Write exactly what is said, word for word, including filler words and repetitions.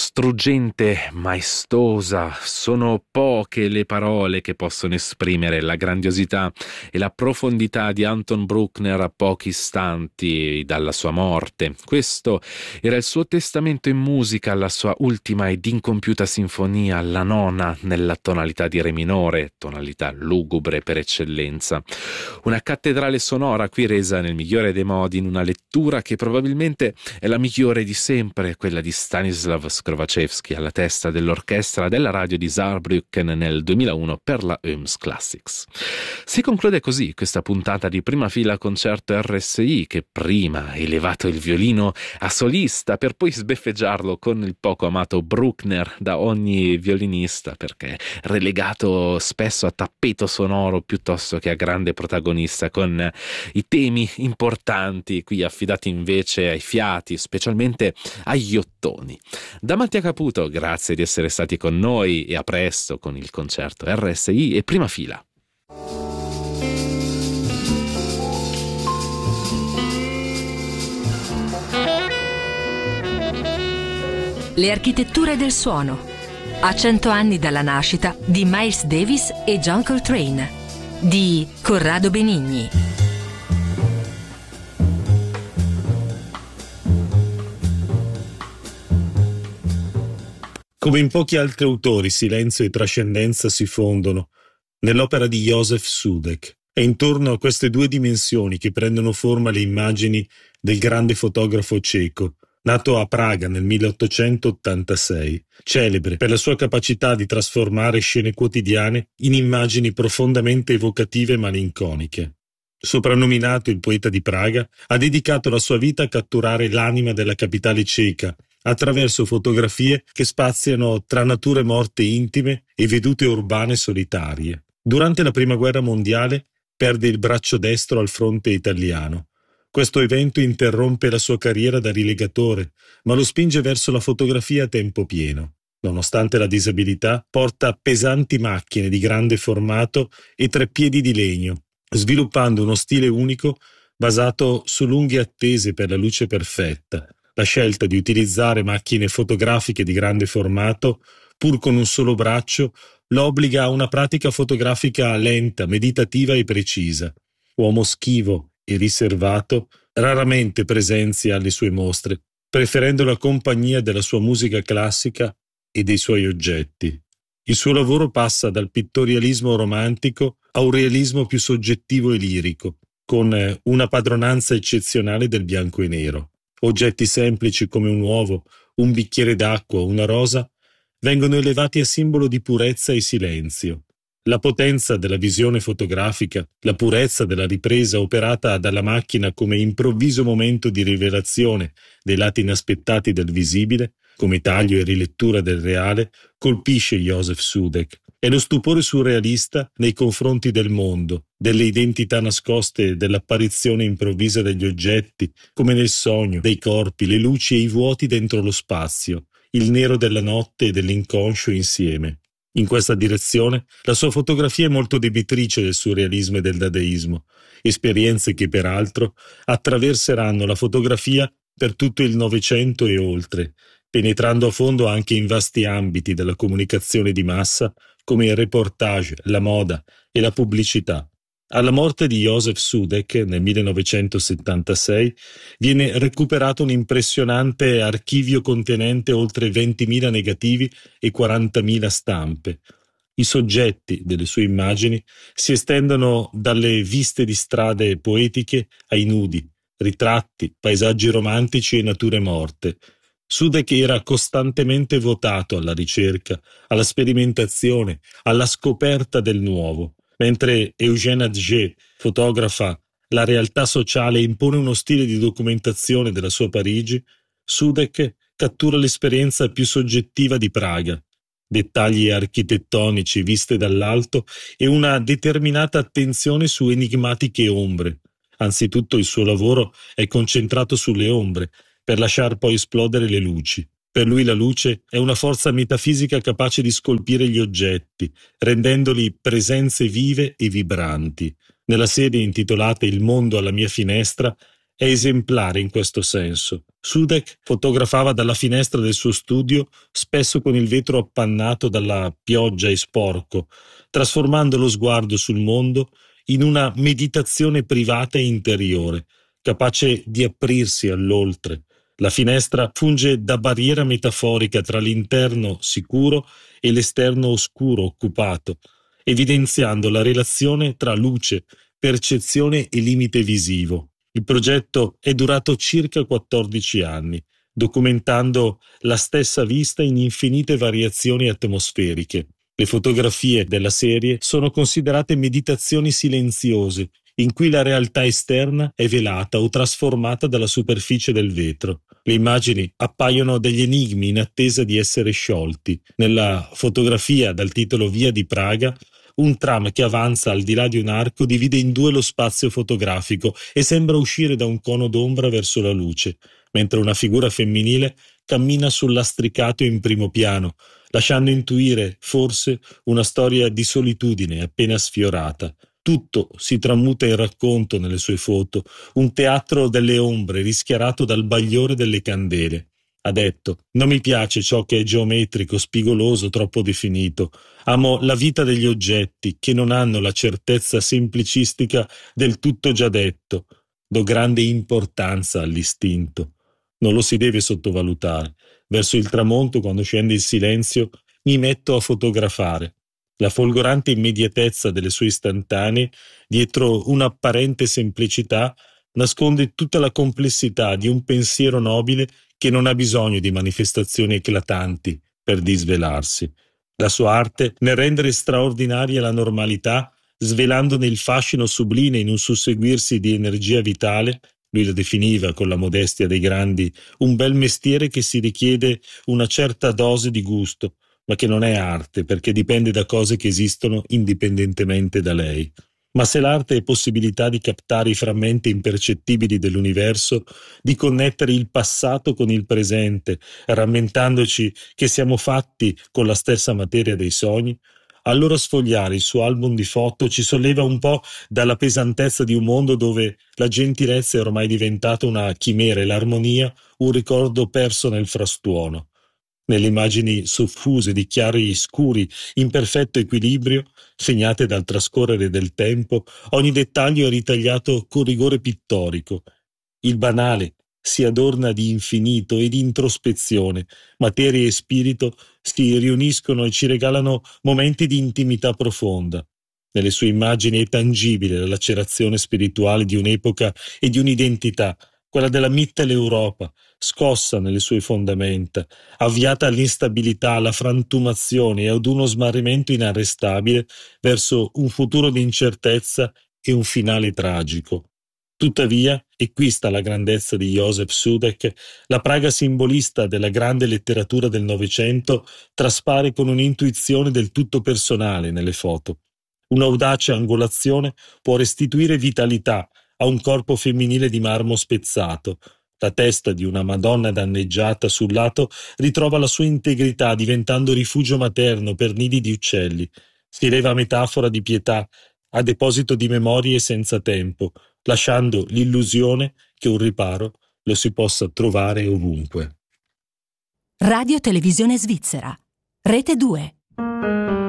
struggente, maestosa. Sono poche le parole che possono esprimere la grandiosità e la profondità di Anton Bruckner a pochi istanti dalla sua morte. Questo era il suo testamento in musica alla sua ultima ed incompiuta sinfonia, la nona, nella tonalità di re minore, tonalità lugubre per eccellenza. Una cattedrale sonora qui resa nel migliore dei modi in una lettura che probabilmente è la migliore di sempre, quella di Stanislav Skrovačevskij alla testa dell'orchestra della radio di Saarbrücken nel duemilauno per la Öms Classics. Si conclude così questa puntata di Prima Fila Concerto R S I, che prima ha elevato il violino a solista per poi sbeffeggiarlo con il poco amato Bruckner da ogni violinista, perché relegato spesso a tappeto sonoro piuttosto che a grande protagonista, con i temi importanti qui affidati invece ai fiati, specialmente agli ottoni. Da Mattia Caputo, grazie di essere stati con noi e a presto con il concerto R S I e Prima Fila. Le architetture del suono. A cento anni dalla nascita di Miles Davis e John Coltrane, di Corrado Benigni. Come in pochi altri autori, silenzio e trascendenza si fondono nell'opera di Józef Šutek. È intorno a queste due dimensioni che prendono forma le immagini del grande fotografo ceco, nato a Praga nel milleottocentottantasei, celebre per la sua capacità di trasformare scene quotidiane in immagini profondamente evocative e malinconiche. Soprannominato il poeta di Praga, ha dedicato la sua vita a catturare l'anima della capitale ceca attraverso fotografie che spaziano tra nature morte intime e vedute urbane solitarie. Durante la Prima Guerra Mondiale perde il braccio destro al fronte italiano. Questo evento interrompe la sua carriera da rilegatore, ma lo spinge verso la fotografia a tempo pieno. Nonostante la disabilità, porta pesanti macchine di grande formato e treppiedi di legno, sviluppando uno stile unico basato su lunghe attese per la luce perfetta. La scelta di utilizzare macchine fotografiche di grande formato, pur con un solo braccio, lo obbliga a una pratica fotografica lenta, meditativa e precisa. Uomo schivo e riservato, raramente presenzia alle sue mostre, preferendo la compagnia della sua musica classica e dei suoi oggetti. Il suo lavoro passa dal pittorialismo romantico a un realismo più soggettivo e lirico, con una padronanza eccezionale del bianco e nero. Oggetti semplici come un uovo, un bicchiere d'acqua o una rosa vengono elevati a simbolo di purezza e silenzio. La potenza della visione fotografica, la purezza della ripresa operata dalla macchina come improvviso momento di rivelazione dei lati inaspettati del visibile, come taglio e rilettura del reale, colpisce Józef Šutek. È lo stupore surrealista nei confronti del mondo, delle identità nascoste, dell'apparizione improvvisa degli oggetti, come nel sogno, dei corpi, le luci e i vuoti dentro lo spazio, il nero della notte e dell'inconscio insieme. In questa direzione, la sua fotografia è molto debitrice del surrealismo e del dadaismo, esperienze che peraltro attraverseranno la fotografia per tutto il Novecento e oltre, penetrando a fondo anche in vasti ambiti della comunicazione di massa come il reportage, la moda e la pubblicità. Alla morte di Józef Šutek nel millenovecentosettantasei viene recuperato un impressionante archivio contenente oltre ventimila negativi e quarantamila stampe. I soggetti delle sue immagini si estendono dalle viste di strade poetiche ai nudi, ritratti, paesaggi romantici e nature morte. Šutek era costantemente votato alla ricerca, alla sperimentazione, alla scoperta del nuovo. Mentre Eugène Atget fotografa la realtà sociale e impone uno stile di documentazione della sua Parigi, Šutek cattura l'esperienza più soggettiva di Praga, dettagli architettonici viste dall'alto e una determinata attenzione su enigmatiche ombre. Anzitutto il suo lavoro è concentrato sulle ombre, per lasciar poi esplodere le luci. Per lui la luce è una forza metafisica capace di scolpire gli oggetti, rendendoli presenze vive e vibranti. Nella serie intitolata Il mondo alla mia finestra è esemplare in questo senso. Sudek fotografava dalla finestra del suo studio, spesso con il vetro appannato dalla pioggia e sporco, trasformando lo sguardo sul mondo in una meditazione privata e interiore, capace di aprirsi all'oltre. La finestra funge da barriera metaforica tra l'interno sicuro e l'esterno oscuro, occupato, evidenziando la relazione tra luce, percezione e limite visivo. Il progetto è durato circa quattordici anni, documentando la stessa vista in infinite variazioni atmosferiche. Le fotografie della serie sono considerate meditazioni silenziose, in cui la realtà esterna è velata o trasformata dalla superficie del vetro. Le immagini appaiono degli enigmi in attesa di essere sciolti. Nella fotografia dal titolo Via di Praga, un tram che avanza al di là di un arco divide in due lo spazio fotografico e sembra uscire da un cono d'ombra verso la luce, mentre una figura femminile cammina sul lastricato in primo piano, lasciando intuire, forse, una storia di solitudine appena sfiorata. Tutto si tramuta in racconto nelle sue foto, un teatro delle ombre rischiarato dal bagliore delle candele. Ha detto: non mi piace ciò che è geometrico, spigoloso, troppo definito. Amo la vita degli oggetti che non hanno la certezza semplicistica del tutto già detto. Do grande importanza all'istinto. Non lo si deve sottovalutare. Verso il tramonto, quando scende il silenzio, mi metto a fotografare. La folgorante immediatezza delle sue istantanee, dietro un'apparente semplicità, nasconde tutta la complessità di un pensiero nobile che non ha bisogno di manifestazioni eclatanti per disvelarsi. La sua arte nel rendere straordinaria la normalità, svelandone il fascino sublime in un susseguirsi di energia vitale. Lui lo definiva, con la modestia dei grandi, un bel mestiere che si richiede una certa dose di gusto, ma che non è arte perché dipende da cose che esistono indipendentemente da lei. Ma se l'arte è possibilità di captare i frammenti impercettibili dell'universo, di connettere il passato con il presente, rammentandoci che siamo fatti con la stessa materia dei sogni, allora sfogliare il suo album di foto ci solleva un po' dalla pesantezza di un mondo dove la gentilezza è ormai diventata una chimera e l'armonia un ricordo perso nel frastuono. Nelle immagini soffuse di chiari scuri in perfetto equilibrio, segnate dal trascorrere del tempo, ogni dettaglio è ritagliato con rigore pittorico. Il banale si adorna di infinito e di introspezione, materia e spirito si riuniscono e ci regalano momenti di intimità profonda. Nelle sue immagini è tangibile la lacerazione spirituale di un'epoca e di un'identità, quella della Mitteleuropa, scossa nelle sue fondamenta, avviata all'instabilità, alla frantumazione e ad uno smarrimento inarrestabile verso un futuro di incertezza e un finale tragico. Tuttavia, e qui sta la grandezza di Józef Sudek, la Praga simbolista della grande letteratura del Novecento traspare con un'intuizione del tutto personale nelle foto. Un'audace angolazione può restituire vitalità a un corpo femminile di marmo spezzato. La testa di una Madonna danneggiata sul lato ritrova la sua integrità diventando rifugio materno per nidi di uccelli. Si eleva metafora di pietà a deposito di memorie senza tempo, lasciando l'illusione che un riparo lo si possa trovare ovunque. Radio Televisione Svizzera, Rete due.